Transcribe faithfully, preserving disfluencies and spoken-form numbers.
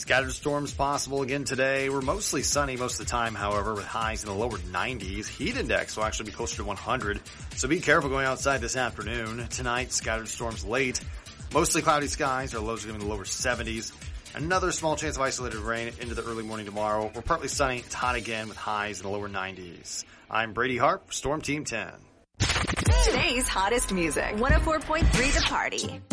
Scattered storms possible again today. We're mostly sunny most of the time, however, with highs in the lower nineties. Heat index will actually be closer to one hundred, so be careful going outside this afternoon. Tonight, scattered storms late. Mostly cloudy skies. Our lows are going to be in the lower seventies. Another small chance of isolated rain into the early morning tomorrow. We're partly sunny. It's hot again with highs in the lower nineties. I'm Brady Harp, Storm Team ten. Today's hottest music. one oh four point three The Party.